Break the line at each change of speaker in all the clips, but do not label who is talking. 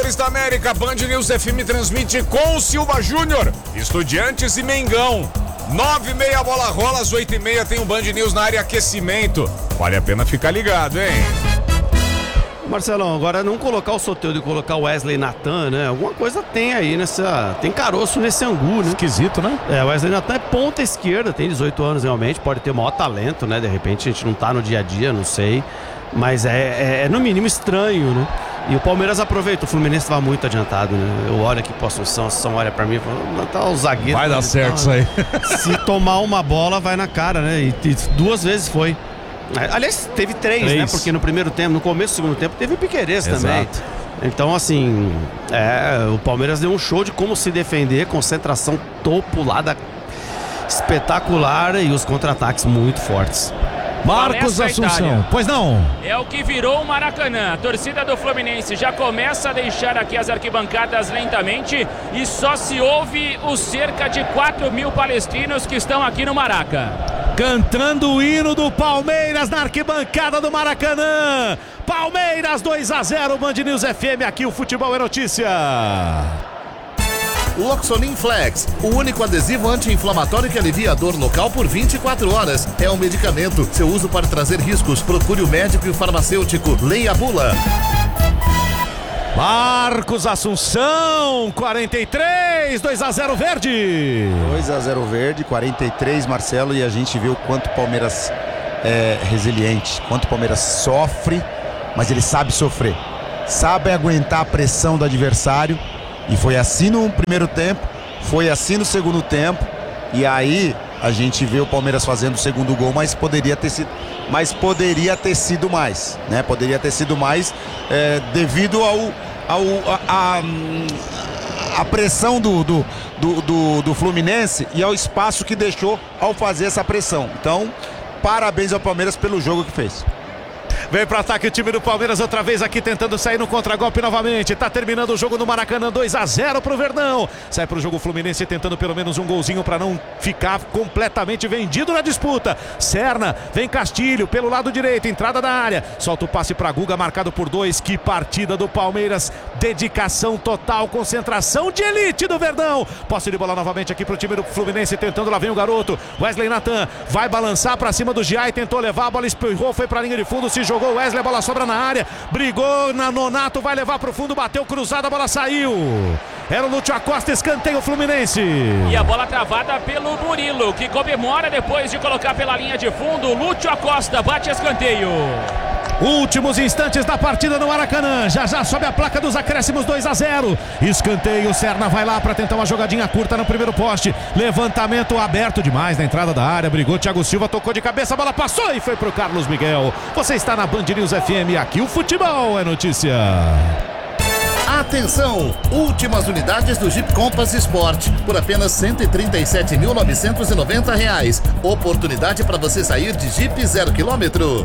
depois da América, Band News FM transmite com Silva Júnior, Estudiantes e Mengão. 9h30 a bola rola, às 8h30 tem o Band News na área aquecimento. Vale a pena ficar ligado, hein?
Marcelão, agora não colocar o Soteldo e colocar o Wesley Natan, né? Alguma coisa tem aí tem caroço nesse angu, né?
Esquisito, né?
O Wesley Natan é ponta esquerda, tem 18 anos realmente, pode ter o maior talento, né? De repente a gente não tá no dia a dia, não sei. Mas é no mínimo estranho, né? E o Palmeiras aproveita, o Fluminense estava muito adiantado, né? Eu olho aqui pro Assunção olha pra mim e fala, tá o zagueiro.
Vai dar certo isso aí.
Se tomar uma bola, vai na cara, né? E 2 vezes foi. Aliás, teve 3, né? Porque no primeiro tempo, no começo do segundo tempo, teve o Piquerez também. Então, assim, o Palmeiras deu um show de como se defender, concentração topulada espetacular e os contra-ataques muito fortes.
Marcos Assunção, pois não?
É o que virou o Maracanã. A torcida do Fluminense já começa a deixar aqui as arquibancadas lentamente e só se ouve os cerca de 4.000 palestrinos que estão aqui no Maraca.
Cantando o hino do Palmeiras na arquibancada do Maracanã. Palmeiras 2-0, Band News FM, aqui o futebol é notícia.
Loxonin Flex, o único adesivo anti-inflamatório que alivia a dor local por 24 horas. É um medicamento. Seu uso pode trazer riscos. Procure o médico e o farmacêutico. Leia a bula.
Marcos Assunção, 43, 2-0 Verde.
2-0 Verde, 43 Marcelo, e a gente viu quanto o Palmeiras é resiliente, quanto o Palmeiras sofre, mas ele sabe sofrer. Sabe aguentar a pressão do adversário. E foi assim no primeiro tempo, foi assim no segundo tempo. E aí a gente vê o Palmeiras fazendo o segundo gol, mas poderia ter sido mais, né? Poderia ter sido mais devido a pressão do Fluminense e ao espaço que deixou ao fazer essa pressão. Então, parabéns ao Palmeiras pelo jogo que fez.
Vem para ataque o time do Palmeiras outra vez aqui tentando sair no contragolpe novamente. Tá terminando o jogo no Maracanã, 2-0 pro Verdão. Sai pro jogo o Fluminense tentando pelo menos um golzinho para não ficar completamente vendido na disputa. Serna, vem Castilho pelo lado direito, entrada da área. Solta o passe para Guga, marcado por 2. Que partida do Palmeiras. Dedicação total, concentração de elite do Verdão. Posse de bola novamente aqui pro time do Fluminense tentando, lá vem o garoto. Wesley Natan vai balançar para cima do Giai, tentou levar, a bola espirrou, foi pra linha de fundo, se jogou Wesley, a bola sobra na área, brigou na Nonato, vai levar pro fundo, bateu cruzada, a bola saiu. Era o Lúcio Acosta, escanteio Fluminense.
E a bola travada pelo Murilo, que comemora depois de colocar pela linha de fundo. Lúcio Acosta bate escanteio.
Últimos instantes da partida no Maracanã. Já sobe a placa dos acréscimos, 2-0. Escanteio, Serna vai lá para tentar uma jogadinha curta no primeiro poste. Levantamento aberto demais na entrada da área. Brigou, Thiago Silva tocou de cabeça, a bola passou e foi pro Carlos Miguel. Você está na Band News FM, aqui o futebol é notícia.
Atenção! Últimas unidades do Jeep Compass Sport por apenas R$ 137.990. Oportunidade para você sair de Jeep 0 km.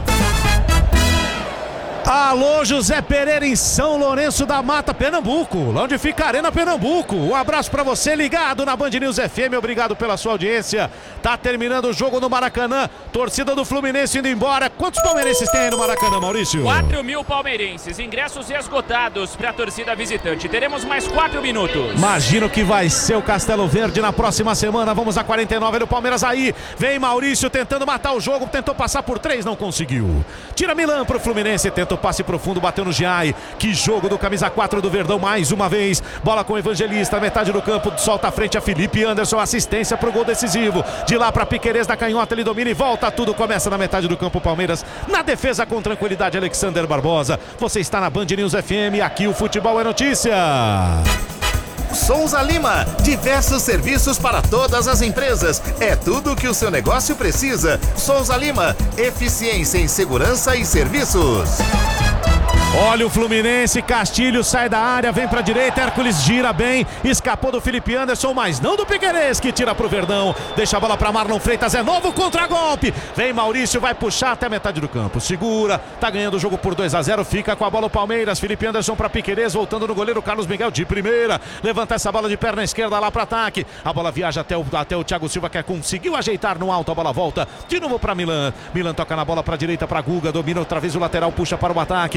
Alô, José Pereira em São Lourenço da Mata, Pernambuco, lá onde fica a Arena Pernambuco. Um abraço pra você ligado na Band News FM, obrigado pela sua audiência. Tá terminando o jogo no Maracanã, torcida do Fluminense indo embora. Quantos palmeirenses tem aí no Maracanã, Maurício?
4.000 palmeirenses, ingressos esgotados pra torcida visitante. Teremos mais 4 minutos.
Imagino que vai ser o Castelo Verde na próxima semana. Vamos a 49 do Palmeiras aí. Vem Maurício tentando matar o jogo, tentou passar por 3, não conseguiu. Tira Milan pro Fluminense, tenta o passe profundo, bateu no Giai. Que jogo do camisa 4 do Verdão mais uma vez. Bola com o Evangelista, metade do campo, solta a frente a Felipe Anderson, assistência pro gol decisivo. De lá pra Piquerez da canhota, ele domina e volta, tudo começa na metade do campo Palmeiras. Na defesa com tranquilidade, Alexander Barbosa. Você está na Band News FM, aqui o futebol é notícia.
Souza Lima, diversos serviços para todas as empresas. É tudo o que o seu negócio precisa. Souza Lima, eficiência em segurança e serviços.
Olha o Fluminense, Castilho sai da área, vem pra direita, Hércules gira bem, escapou do Felipe Anderson, mas não do Piquerez, que tira pro Verdão, deixa a bola pra Marlon Freitas, é novo contra-golpe, vem Maurício, vai puxar até a metade do campo, segura, tá ganhando o jogo por 2-0, fica com a bola o Palmeiras, Felipe Anderson pra Piquerez, voltando no goleiro Carlos Miguel de primeira, levanta essa bola de perna esquerda lá pro ataque, a bola viaja até o Thiago Silva, que conseguiu ajeitar no alto, a bola volta, de novo pra Milan toca na bola pra direita, pra Guga, domina outra vez o lateral, puxa para o ataque, ele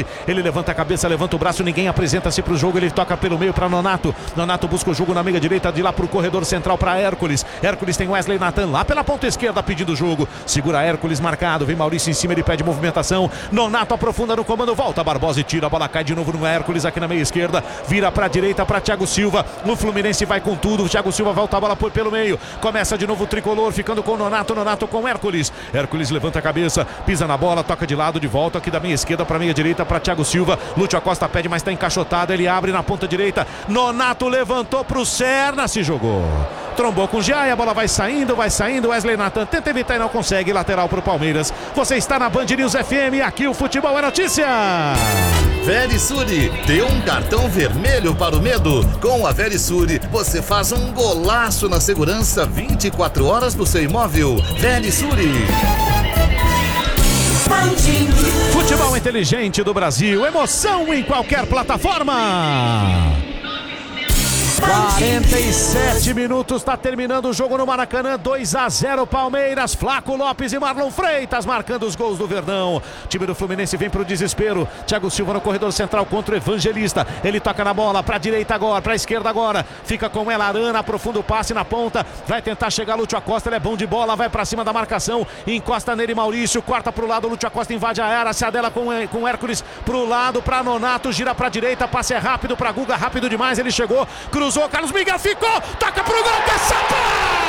levanta a cabeça, levanta o braço, ninguém apresenta-se pro jogo, ele toca pelo meio para Nonato. Nonato busca o jogo na meia direita, de lá pro corredor central para Hércules. Hércules tem Wesley Nathan lá pela ponta esquerda pedindo o jogo. Segura Hércules marcado, vem Maurício em cima, ele pede movimentação. Nonato aprofunda no comando, volta Barbosa e tira, a bola cai de novo no Hércules aqui na meia esquerda, vira pra direita para Thiago Silva. O Fluminense vai com tudo, o Thiago Silva volta a bola pelo meio. Começa de novo o tricolor, ficando com Nonato, Nonato com Hércules. Hércules levanta a cabeça, pisa na bola, toca de lado, de volta aqui da meia esquerda para meia direita para Thiago Silva. Lúcio Acosta pede, mas está encaixotado, ele abre na ponta direita. Nonato levantou pro Serna, se jogou. Trombou com o Giai, a bola vai saindo, Wesley Nathan tenta evitar e não consegue, lateral pro Palmeiras. Você está na Band News FM, aqui o futebol é notícia.
Verisure, dê um cartão vermelho para o medo. Com a Verisure, você faz um golaço na segurança 24 horas do seu imóvel. Verisure.
Futebol inteligente do Brasil, emoção em qualquer plataforma. 47 minutos, está terminando o jogo no Maracanã, 2-0 Palmeiras, Flaco Lopes e Marlon Freitas marcando os gols do Verdão. O time do Fluminense vem para o desespero, Thiago Silva no corredor central contra o Evangelista, ele toca na bola, para a direita agora, para a esquerda agora, fica com ela Arana, aprofunda o passe na ponta, vai tentar chegar Lúcio Acosta, ele é bom de bola, vai para cima da marcação, encosta nele Maurício, corta para o lado, Lúcio Acosta invade a área, se adela com Hércules para o lado, para Nonato, gira para a direita, passe é rápido para Guga, rápido demais, ele chegou, cruzou, Carlos Miguel ficou, toca pro gol, caçapa!